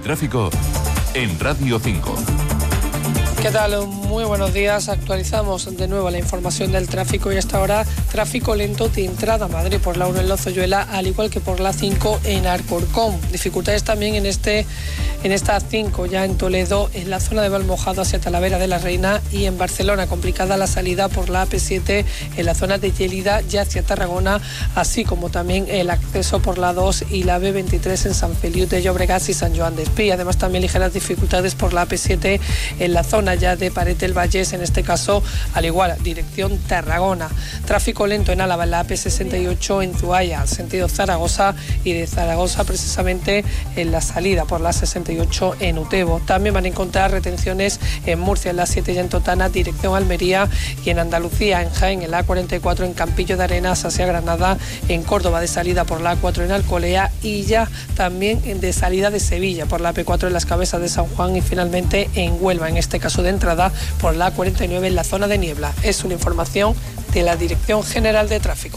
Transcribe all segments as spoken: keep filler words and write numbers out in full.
tráfico en Radio cinco. ¿Qué tal? Muy buenos días. Actualizamos de nuevo la información del tráfico y hasta ahora tráfico lento de entrada a Madrid por la uno en Lozoyuela, al igual que por la cinco en Alcorcón. Dificultades también en este en esta cinco ya en Toledo, en la zona de Valmojado hacia Talavera de la Reina, y en Barcelona complicada la salida por la A P siete en la zona de Lleida ya hacia Tarragona, así como también el acceso por la dos y la B veintitrés en San Feliu de Llobregat y San Joan Despí. Además también ligeras dificultades por la A P siete en la zona ya de Paret del Vallés, en este caso al igual dirección Tarragona. Tráfico lento en Álava en la A P sesenta y ocho en Zuaya, sentido Zaragoza, y de Zaragoza precisamente en la salida por la sesenta y ocho en Utebo. También van a encontrar retenciones en Murcia en la siete y en Totana dirección Almería, y en Andalucía en Jaén en la A cuarenta y cuatro en Campillo de Arenas hacia Granada, en Córdoba de salida por la A cuatro en Alcolea, y ya también de salida de Sevilla por la A P cuatro en las Cabezas de San Juan, y finalmente en Huelva, en este caso de entrada por la A cuarenta y nueve en la zona de Niebla. Es una información de la Dirección General de Tráfico.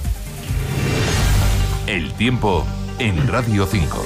El tiempo en Radio cinco.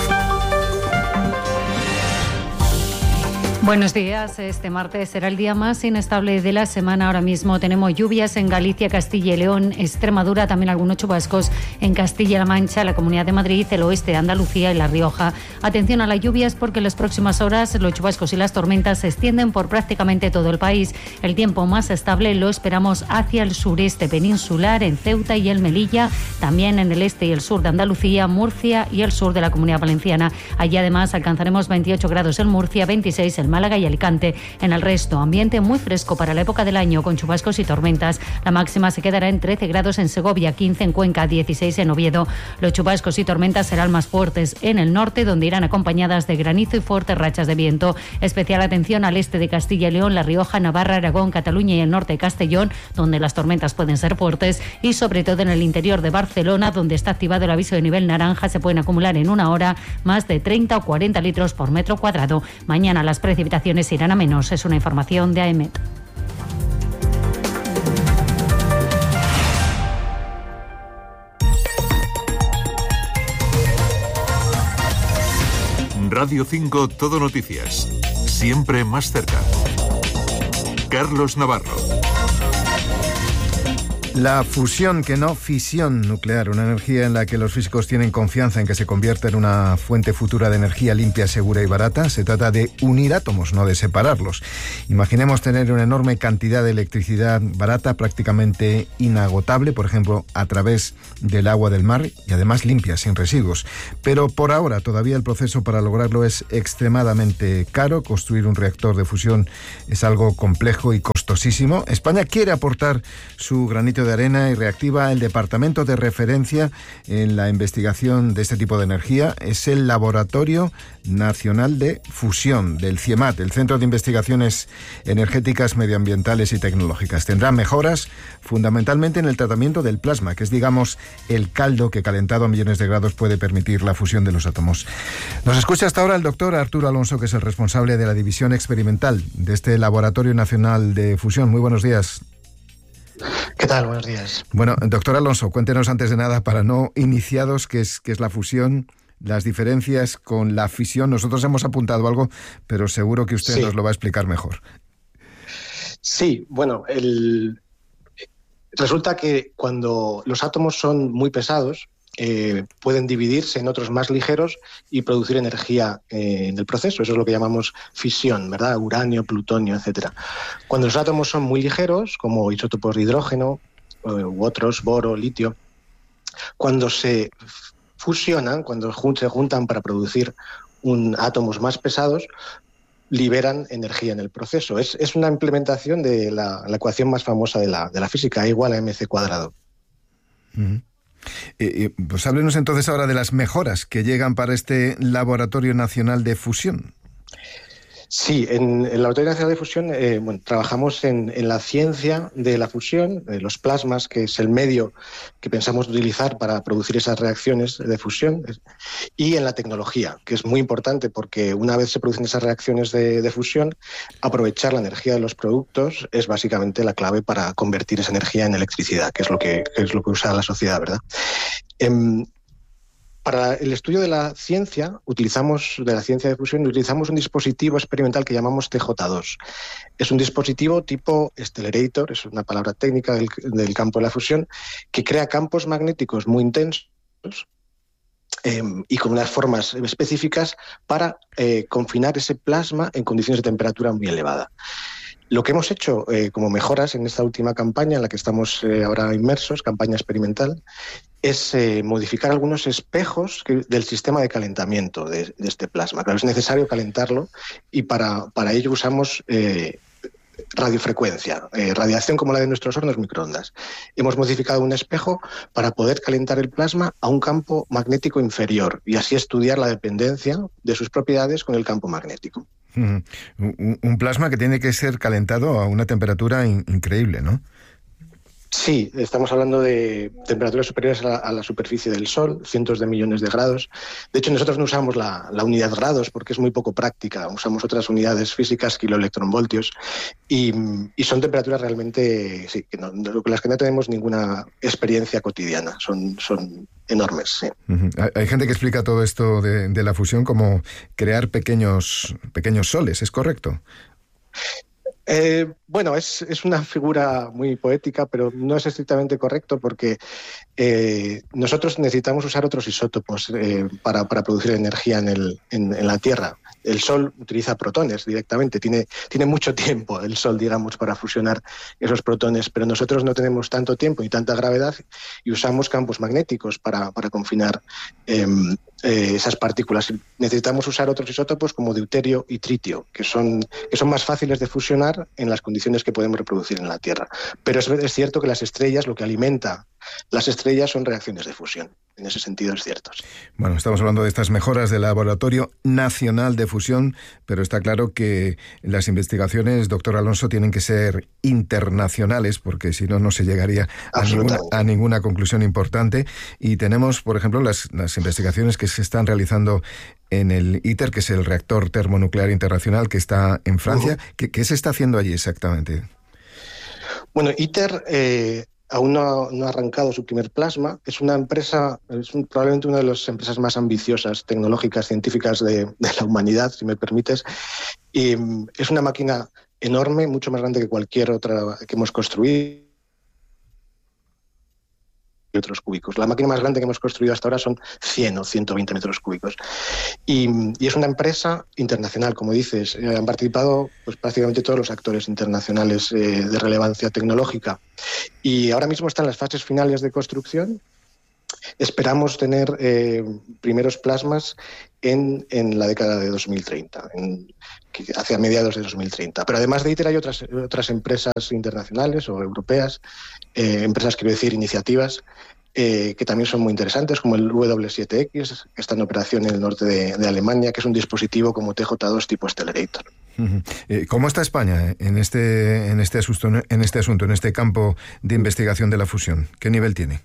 Buenos días. Este martes será el día más inestable de la semana. Ahora mismo tenemos lluvias en Galicia, Castilla y León, Extremadura, también algunos chubascos en Castilla-La Mancha, la Comunidad de Madrid, el oeste de Andalucía y La Rioja. Atención a las lluvias porque en las próximas horas los chubascos y las tormentas se extienden por prácticamente todo el país. El tiempo más estable lo esperamos hacia el sureste peninsular, en Ceuta y en Melilla, también en el este y el sur de Andalucía, Murcia y el sur de la Comunidad Valenciana. Allí además alcanzaremos veintiocho grados en Murcia, veintiséis en Málaga y Alicante. En el resto, ambiente muy fresco para la época del año, con chubascos y tormentas. La máxima se quedará en trece grados en Segovia, quince en Cuenca, dieciséis en Oviedo. Los chubascos y tormentas serán más fuertes en el norte, donde irán acompañadas de granizo y fuertes rachas de viento. Especial atención al este de Castilla y León, La Rioja, Navarra, Aragón, Cataluña y el norte de Castellón, donde las tormentas pueden ser fuertes, y sobre todo en el interior de Barcelona, donde está activado el aviso de nivel naranja. Se pueden acumular en una hora más de treinta o cuarenta litros por metro cuadrado. Mañana las precipitaciones irán a menos. Es una información de A E M E T. Radio cinco Todo Noticias. Siempre más cerca. Carlos Navarro. La fusión, que no fisión nuclear, una energía en la que los físicos tienen confianza en que se convierta en una fuente futura de energía limpia, segura y barata. Se trata de unir átomos, no de separarlos. Imaginemos tener una enorme cantidad de electricidad barata, prácticamente inagotable, por ejemplo, a través del agua del mar, y además limpia, sin residuos. Pero por ahora todavía el proceso para lograrlo es extremadamente caro. Construir un reactor de fusión es algo complejo y costosísimo. España quiere aportar su granito de arena y reactiva el departamento de referencia en la investigación de este tipo de energía. Es el Laboratorio Nacional de Fusión del CIEMAT, el Centro de Investigaciones Energéticas, Medioambientales y Tecnológicas. Tendrá mejoras fundamentalmente en el tratamiento del plasma, que es, digamos, el caldo que calentado a millones de grados puede permitir la fusión de los átomos. Nos escucha hasta ahora el doctor Arturo Alonso, que es el responsable de la división experimental de este Laboratorio Nacional de Fusión. Muy buenos días. ¿Qué tal? Buenos días. Bueno, doctor Alonso, cuéntenos antes de nada, para no iniciados, qué es, qué es la fusión, las diferencias con la fisión. Nosotros hemos apuntado algo, pero seguro que usted sí nos lo va a explicar mejor. Sí, bueno, el... resulta que cuando los átomos son muy pesados, Eh, pueden dividirse en otros más ligeros y producir energía eh, en el proceso. Eso es lo que llamamos fisión, ¿verdad? Uranio, plutonio, etcétera. Cuando los átomos son muy ligeros, como isótopos de hidrógeno eh, u otros, boro, litio, cuando se fusionan, cuando se juntan para producir un, átomos más pesados, liberan energía en el proceso. Es, es una implementación de la, la ecuación más famosa de la, de la física, E igual a mc cuadrado. Uh-huh. Eh, pues háblenos entonces ahora de las mejoras que llegan para este Laboratorio Nacional de Fusión. Sí, en el Laboratorio Nacional de Fusión eh, bueno, trabajamos en, en la ciencia de la fusión, de los plasmas, que es el medio que pensamos utilizar para producir esas reacciones de fusión, y en la tecnología, que es muy importante porque una vez se producen esas reacciones de, de fusión, aprovechar la energía de los productos es básicamente la clave para convertir esa energía en electricidad, que es lo que, que es lo que usa la sociedad, ¿verdad? Eh, Para el estudio de la ciencia, utilizamos de la ciencia de fusión, utilizamos un dispositivo experimental que llamamos T J dos. Es un dispositivo tipo Stellarator, es una palabra técnica del, del campo de la fusión, que crea campos magnéticos muy intensos eh, y con unas formas específicas para eh, confinar ese plasma en condiciones de temperatura muy elevada. Lo que hemos hecho eh, como mejoras en esta última campaña, en la que estamos eh, ahora inmersos, campaña experimental, es eh, modificar algunos espejos que, del sistema de calentamiento de, de este plasma. Claro, es necesario calentarlo y para, para ello usamos eh, radiofrecuencia, eh, radiación como la de nuestros hornos microondas. Hemos modificado un espejo para poder calentar el plasma a un campo magnético inferior y así estudiar la dependencia de sus propiedades con el campo magnético. Mm, un, un plasma que tiene que ser calentado a una temperatura in, increíble, ¿no? Sí, estamos hablando de temperaturas superiores a la, a la superficie del Sol, cientos de millones de grados. De hecho, nosotros no usamos la, la unidad grados porque es muy poco práctica. Usamos otras unidades físicas, kiloelectronvoltios, y, y son temperaturas realmente, sí, que no, con las que no tenemos ninguna experiencia cotidiana. Son, son enormes, sí. Uh-huh. Hay, hay gente que explica todo esto de, de la fusión como crear pequeños, pequeños soles, ¿es correcto? Eh, bueno, es, es una figura muy poética, pero no es estrictamente correcto porque eh, nosotros necesitamos usar otros isótopos eh, para, para producir energía en, el, en, en la Tierra. El Sol utiliza protones directamente, tiene, tiene mucho tiempo el Sol, digamos, para fusionar esos protones, pero nosotros no tenemos tanto tiempo y tanta gravedad y usamos campos magnéticos para, para confinar eh, eh, esas partículas. Necesitamos usar otros isótopos como deuterio y tritio, que son, que son más fáciles de fusionar en las condiciones que podemos reproducir en la Tierra. Pero es, es cierto que las estrellas, lo que alimenta las estrellas son reacciones de fusión. En ese sentido es cierto. Bueno, estamos hablando de estas mejoras del Laboratorio Nacional de Fusión, pero está claro que las investigaciones, doctor Alonso, tienen que ser internacionales, porque si no, no se llegaría a ninguna, a ninguna conclusión importante. Y tenemos, por ejemplo, las, las investigaciones que se están realizando en el ITER, que es el Reactor Termonuclear Internacional, que está en Francia. Uh-huh. ¿Qué, qué se está haciendo allí exactamente? Bueno, ITER... Eh... aún no, no ha arrancado su primer plasma. Es una empresa, es un, probablemente una de las empresas más ambiciosas, tecnológicas, científicas de, de la humanidad, si me permites. Y es una máquina enorme, mucho más grande que cualquier otra que hemos construido. Metros cúbicos. La máquina más grande que hemos construido hasta ahora son cien o ciento veinte metros cúbicos. Y, y es una empresa internacional, como dices. Eh, han participado pues, prácticamente todos los actores internacionales eh, de relevancia tecnológica. Y ahora mismo están en las fases finales de construcción. Esperamos tener eh, primeros plasmas en, en la década de dos mil treinta, en, hacia mediados de dos mil treinta. Pero además de ITER hay otras, otras empresas internacionales o europeas, eh, empresas, quiero decir, iniciativas, eh, que también son muy interesantes, como el W siete X, que está en operación en el norte de, de Alemania, que es un dispositivo como T J dos tipo Stellarator. Uh-huh. ¿Cómo está España en este, en, este asunto, en este asunto, en este campo de investigación de la fusión? ¿Qué nivel tiene?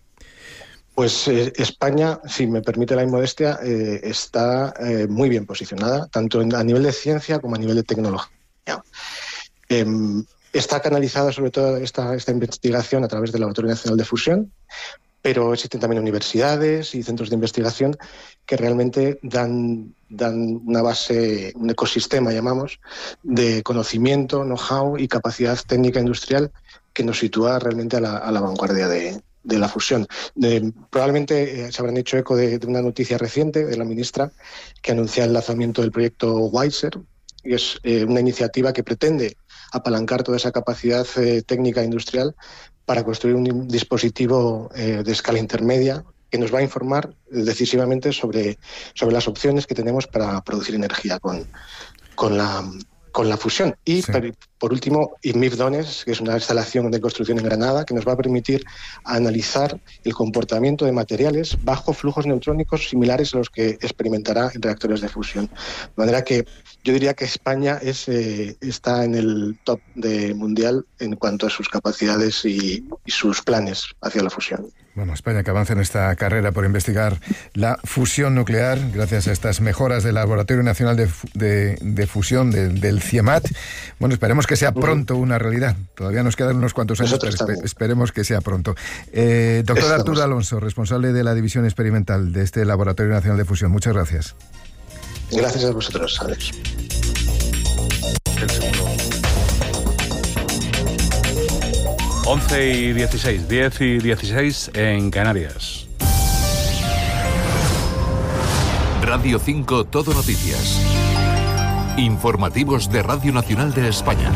Pues eh, España, si me permite la inmodestia, eh, está eh, muy bien posicionada, tanto en, a nivel de ciencia como a nivel de tecnología. Eh, está canalizada sobre todo esta, esta investigación a través del Laboratorio Nacional de Fusión, pero existen también universidades y centros de investigación que realmente dan, dan una base, un ecosistema, llamamos, de conocimiento, know-how y capacidad técnica industrial que nos sitúa realmente a la, a la vanguardia de de la fusión. De, probablemente eh, se habrán hecho eco de, de una noticia reciente de la ministra que anuncia el lanzamiento del proyecto WISER, y es eh, una iniciativa que pretende apalancar toda esa capacidad eh, técnica e industrial para construir un dispositivo eh, de escala intermedia que nos va a informar decisivamente sobre, sobre las opciones que tenemos para producir energía con, con la... con la fusión. Y sí. por, por último, I M I F DONES, que es una instalación de construcción en Granada, que nos va a permitir analizar el comportamiento de materiales bajo flujos neutrónicos similares a los que experimentará en reactores de fusión. De manera que yo diría que España es, eh, está en el top de mundial en cuanto a sus capacidades y, y sus planes hacia la fusión. Bueno, España que avanza en esta carrera por investigar la fusión nuclear gracias a estas mejoras del Laboratorio Nacional de, de, de Fusión de, del CIEMAT. Bueno, esperemos que sea pronto una realidad. Todavía nos quedan unos cuantos años, pero espe- esperemos que sea pronto. Eh, doctor Estamos. Arturo Alonso, responsable de la División Experimental de este Laboratorio Nacional de Fusión. Muchas gracias. Gracias a vosotros. Adiós. once y dieciséis, diez y dieciséis en Canarias. Radio cinco Todo Noticias. Informativos de Radio Nacional de España.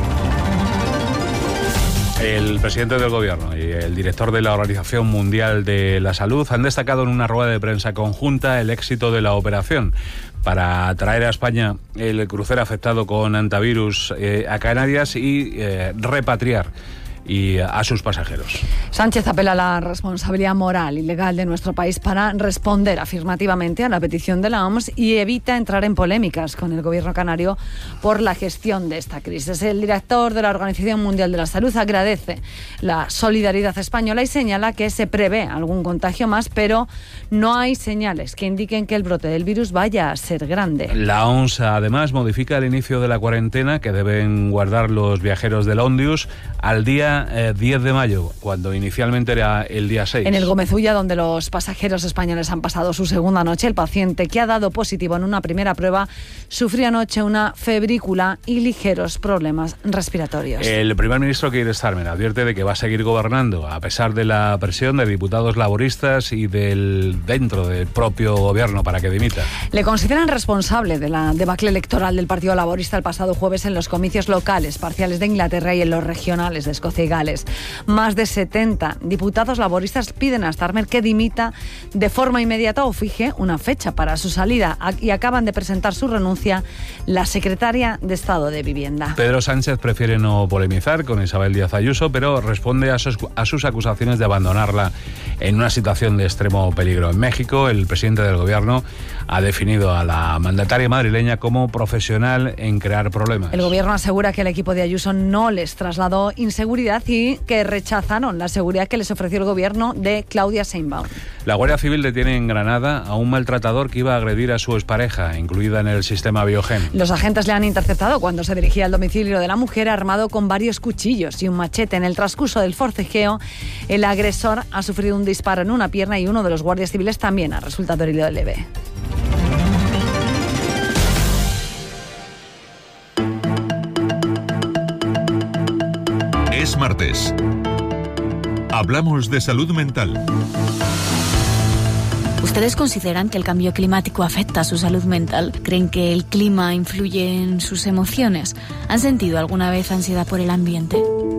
El presidente del Gobierno y el director de la Organización Mundial de la Salud han destacado en una rueda de prensa conjunta el éxito de la operación para traer a España el crucero afectado con antivirus eh, a Canarias y eh, repatriar y a sus pasajeros. Sánchez apela a la responsabilidad moral y legal de nuestro país para responder afirmativamente a la petición de la O M S y evita entrar en polémicas con el gobierno canario por la gestión de esta crisis. El director de la Organización Mundial de la Salud agradece la solidaridad española y señala que se prevé algún contagio más, pero no hay señales que indiquen que el brote del virus vaya a ser grande. La O M S además modifica el inicio de la cuarentena que deben guardar los viajeros del Ondius al día Eh, diez de mayo, cuando inicialmente era el día seis. En el Gómez Ulla, donde los pasajeros españoles han pasado su segunda noche, el paciente que ha dado positivo en una primera prueba sufrió anoche una febrícula y ligeros problemas respiratorios. El primer ministro Keir Starmer advierte de que va a seguir gobernando a pesar de la presión de diputados laboristas y del dentro del propio gobierno para que dimita. Le consideran responsable de la debacle electoral del Partido Laborista el pasado jueves en los comicios locales parciales de Inglaterra y en los regionales de Escocia y Gales. Más de setenta diputados laboristas piden a Starmer que dimita de forma inmediata o fije una fecha para su salida y acaban de presentar su renuncia la secretaria de Estado de Vivienda. Pedro Sánchez prefiere no polemizar con Isabel Díaz Ayuso, pero responde a sus, a sus acusaciones de abandonarla en una situación de extremo peligro. En México, el presidente del gobierno ha definido a la mandataria madrileña como profesional en crear problemas. El gobierno asegura que el equipo de Ayuso no les trasladó inseguridad y que rechazaron la seguridad que les ofreció el gobierno de Claudia Sheinbaum. La Guardia Civil detiene en Granada a un maltratador que iba a agredir a su expareja, incluida en el sistema Biogen. Los agentes le han interceptado cuando se dirigía al domicilio de la mujer armado con varios cuchillos y un machete. En el transcurso del forcejeo, el agresor ha sufrido un disparo en una pierna y uno de los guardias civiles también ha resultado herido leve. Es martes. Hablamos de salud mental. ¿Ustedes consideran que el cambio climático afecta a su salud mental? ¿Creen que el clima influye en sus emociones? ¿Han sentido alguna vez ansiedad por el ambiente?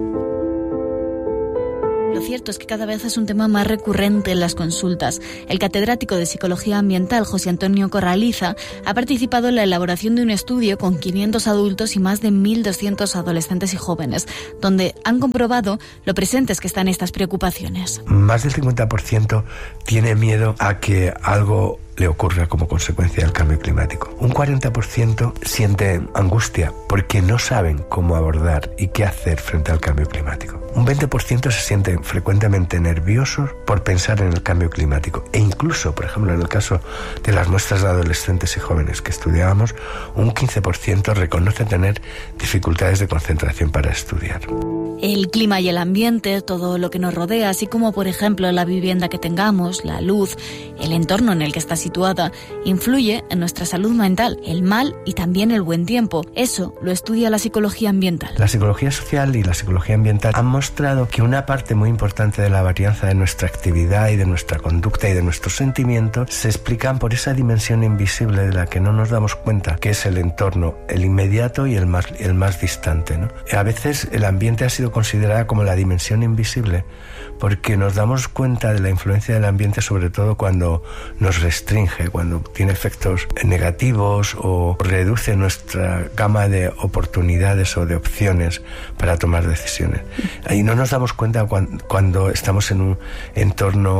Lo cierto es que cada vez es un tema más recurrente en las consultas. El catedrático de Psicología Ambiental, José Antonio Corraliza, ha participado en la elaboración de un estudio con quinientos adultos y más de mil doscientos adolescentes y jóvenes, donde han comprobado lo presentes que están estas preocupaciones. Más del cincuenta por ciento tiene miedo a que algo le ocurra como consecuencia del cambio climático. Un cuarenta por ciento siente angustia porque no saben cómo abordar y qué hacer frente al cambio climático. Un veinte por ciento se sienten frecuentemente nerviosos por pensar en el cambio climático. E incluso, por ejemplo, en el caso de las muestras de adolescentes y jóvenes que estudiábamos, un quince por ciento reconoce tener dificultades de concentración para estudiar. El clima y el ambiente, todo lo que nos rodea, así como, por ejemplo, la vivienda que tengamos, la luz, el entorno en el que está situada, influye en nuestra salud mental, el mal y también el buen tiempo. Eso lo estudia la psicología ambiental. La psicología social y la psicología ambiental han mostrado que una parte muy importante de la varianza de nuestra actividad y de nuestra conducta y de nuestros sentimientos se explican por esa dimensión invisible de la que no nos damos cuenta, que es el entorno, el inmediato y el más, el más distante, ¿no? A veces el ambiente ha sido considerada como la dimensión invisible porque nos damos cuenta de la influencia del ambiente sobre todo cuando nos restringe, cuando tiene efectos negativos o reduce nuestra gama de oportunidades o de opciones para tomar decisiones. Y no nos damos cuenta cuando, cuando estamos en un entorno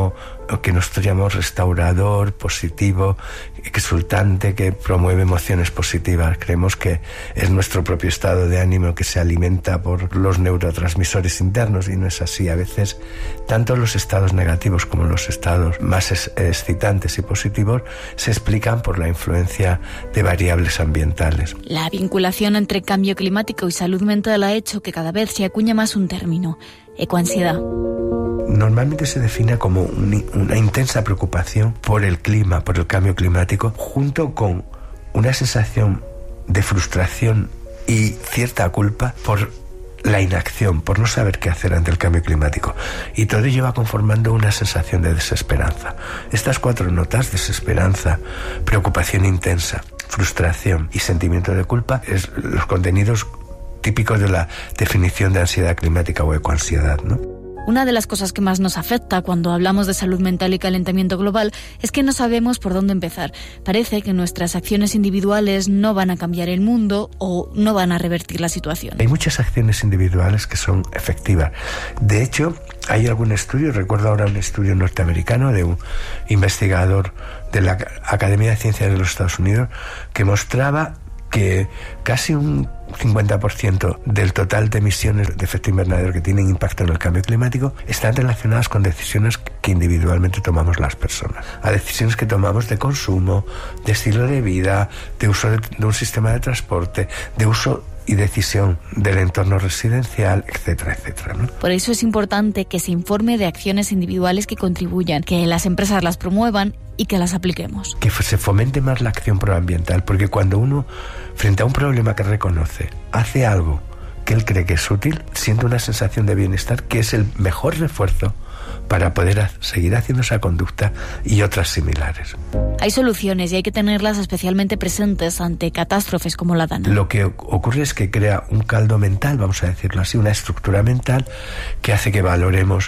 que nosotros llamamos restaurador, positivo, exultante, que promueve emociones positivas. Creemos que es nuestro propio estado de ánimo que se alimenta por los neurotransmisores internos, y no es así. A veces, tanto los estados negativos como los estados más excitantes y positivos se explican por la influencia de variables ambientales. La vinculación entre cambio climático y salud mental ha hecho que cada vez se acuñe más un término: ecoansiedad. Normalmente se define como un, una intensa preocupación por el clima, por el cambio climático, junto con una sensación de frustración y cierta culpa por la inacción, por no saber qué hacer ante el cambio climático. Y todo ello va conformando una sensación de desesperanza. Estas cuatro notas, desesperanza, preocupación intensa, frustración y sentimiento de culpa, es los contenidos típicos de la definición de ansiedad climática o ecoansiedad, ¿no? Una de las cosas que más nos afecta cuando hablamos de salud mental y calentamiento global es que no sabemos por dónde empezar. Parece que nuestras acciones individuales no van a cambiar el mundo o no van a revertir la situación. Hay muchas acciones individuales que son efectivas. De hecho, hay algún estudio, recuerdo ahora un estudio norteamericano de un investigador de la Academia de Ciencias de los Estados Unidos, que mostraba que casi un cincuenta por ciento del total de emisiones de efecto invernadero que tienen impacto en el cambio climático están relacionadas con decisiones que individualmente tomamos las personas, a decisiones que tomamos de consumo, de estilo de vida, de uso de, de un sistema de transporte, de uso y decisión del entorno residencial, etcétera, etcétera, ¿no? Por eso es importante que se informe de acciones individuales que contribuyan, que las empresas las promuevan y que las apliquemos. Que se fomente más la acción proambiental, porque cuando uno, frente a un problema que reconoce, hace algo que él cree que es útil, siente una sensación de bienestar que es el mejor refuerzo para poder seguir haciendo esa conducta y otras similares. Hay soluciones y hay que tenerlas especialmente presentes ante catástrofes como la Dana. Lo que ocurre es que crea un caldo mental, vamos a decirlo así, una estructura mental que hace que valoremos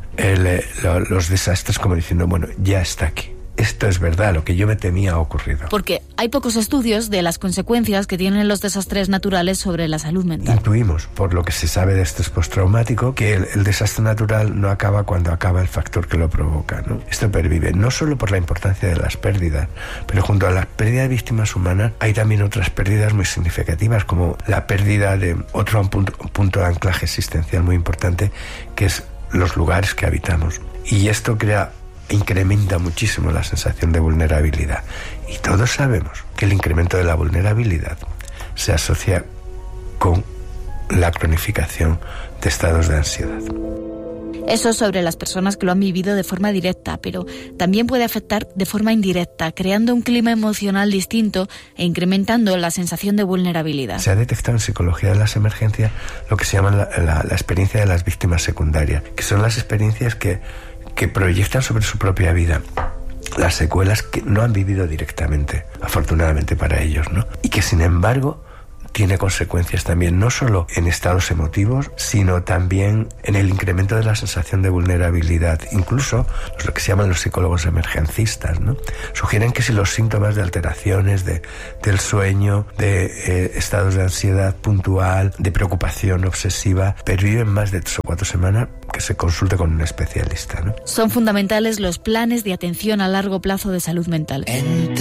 el, los desastres como diciendo, bueno, ya está aquí. Esto es verdad, lo que yo me temía ha ocurrido. Porque hay pocos estudios de las consecuencias que tienen los desastres naturales sobre la salud mental. Intuimos, por lo que se sabe de estrés postraumático, que el, el desastre natural no acaba cuando acaba el factor que lo provoca, ¿no? Esto pervive, no solo por la importancia de las pérdidas, pero junto a la pérdida de víctimas humanas hay también otras pérdidas muy significativas, como la pérdida de otro punto, punto de anclaje existencial muy importante, que es los lugares que habitamos. Y esto crea incrementa muchísimo la sensación de vulnerabilidad. Y todos sabemos que el incremento de la vulnerabilidad se asocia con la cronificación de estados de ansiedad. Eso sobre las personas que lo han vivido de forma directa, pero también puede afectar de forma indirecta, creando un clima emocional distinto e incrementando la sensación de vulnerabilidad. Se ha detectado en psicología de las emergencias lo que se llama la, la, la experiencia de las víctimas secundarias, que son las experiencias que que proyectan sobre su propia vida las secuelas que no han vivido directamente, afortunadamente para ellos, ¿no? Y que sin embargo tiene consecuencias también, no solo en estados emotivos, sino también en el incremento de la sensación de vulnerabilidad. Incluso lo que se llaman los psicólogos emergencistas, ¿no? Sugieren que si los síntomas de alteraciones de, del sueño, de eh, estados de ansiedad puntual, de preocupación obsesiva, perviven más de tres o cuatro semanas, que se consulte con un especialista, ¿no? Son fundamentales los planes de atención a largo plazo de salud mental. Entre